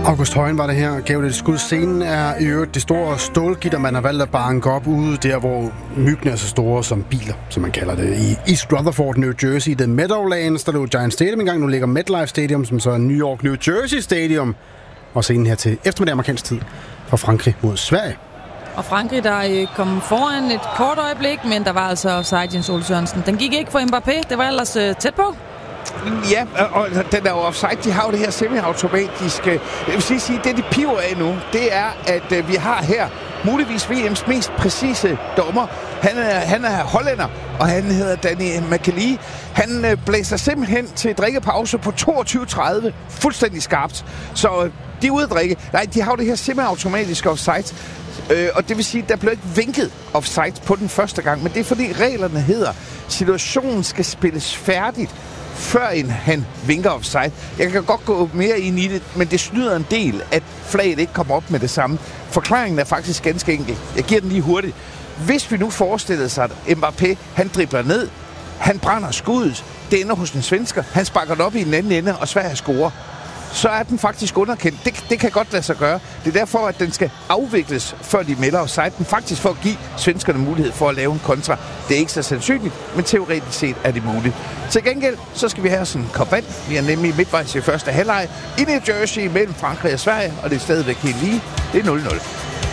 August Højen var det her, gav det et skud. Scenen er i øvrigt det store stålgitter, man har valgt at banke op ude der, hvor myggene er så store som biler, som man kalder det. I East Rutherford, New Jersey, The Meadowlands, der lå Giant Stadium engang. Nu ligger MetLife Stadium, som så er New York, New Jersey Stadium. Og scenen her til eftermiddag amerikansk tid fra Frankrig mod Sverige. Og Frankrig, der kom foran et kort øjeblik, men der var altså offside, Jens Ole Sørensen. Den gik ikke for Mbappé, det var ellers tæt på. Ja, og den er jo offside. De har jo det her semi-automatiske. Jeg vil sige, det de piver af nu, det er, at vi har her muligvis VM's mest præcise dommer. Han er hollænder, og han hedder Danny McAlee. Han blæser simpelthen til drikkepause på 22:30. Fuldstændig skarpt. Så de er ude at drikke. Nej, de har jo det her semi-automatiske offside. Og det vil sige, at der blev ikke vinket offside på den første gang. Men det er fordi reglerne hedder, situationen skal spilles færdigt, før han vinker offside. Jeg kan godt gå mere ind i det, men det snyder en del, at flaget ikke kommer op med det samme. Forklaringen er faktisk ganske enkel. Jeg giver den lige hurtigt. Hvis vi nu forestiller sig, at Mbappé, han dribler ned, han brænder skuddet, det ender hos den svensker, han sparker det op i den anden ende, og Sverige scorer, så er den faktisk underkendt. Det kan godt lade sig gøre. Det er derfor, at den skal afvikles, før de melder offside. Faktisk for at give svenskerne mulighed for at lave en kontra. Det er ikke så sandsynligt, men teoretisk set er det muligt. Til gengæld, så skal vi have sådan en kop vand. Vi er nemlig midtvejs i første halvleg i New Jersey mellem Frankrig og Sverige, og det er stadigvæk helt lige. Det er 0-0.